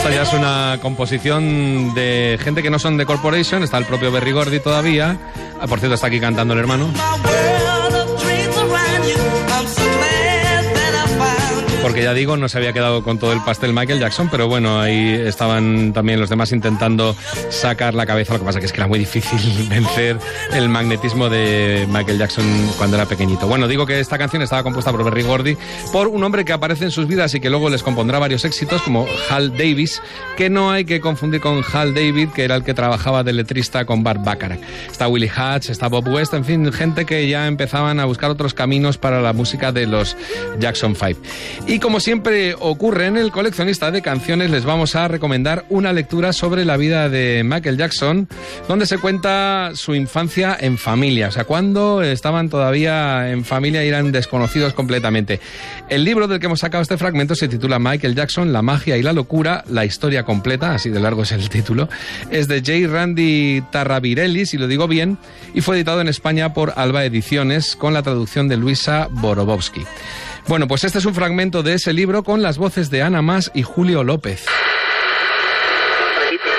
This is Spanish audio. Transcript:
Esta ya es una composición de gente que no son de Corporation. Está el propio Berry Gordy todavía. Por cierto, está aquí cantando el hermano. Porque ya digo, no se había quedado con todo el pastel Michael Jackson, pero bueno, ahí estaban también los demás intentando sacar la cabeza. Lo que pasa que es que era muy difícil vencer el magnetismo de Michael Jackson cuando era pequeñito. Bueno, digo que esta canción estaba compuesta por Berry Gordy, por un hombre que aparece en sus vidas y que luego les compondrá varios éxitos, como Hal Davis, que no hay que confundir con Hal David, que era el que trabajaba de letrista con Burt Bacharach. Está Willie Hutch, está Bob West, en fin, gente que ya empezaban a buscar otros caminos para la música de los Jackson 5. Y como siempre ocurre en El Coleccionista de Canciones, les vamos a recomendar una lectura sobre la vida de Michael Jackson, donde se cuenta su infancia en familia, o sea, cuando estaban todavía en familia y eran desconocidos completamente. El libro del que hemos sacado este fragmento se titula Michael Jackson, la magia y la locura, la historia completa, así de largo es el título. Es de J. Randy Tarravirelli, si lo digo bien, y fue editado en España por Alba Ediciones con la traducción de Luisa Borobowski. Bueno, pues este es un fragmento de ese libro con las voces de Ana Mas y Julio López.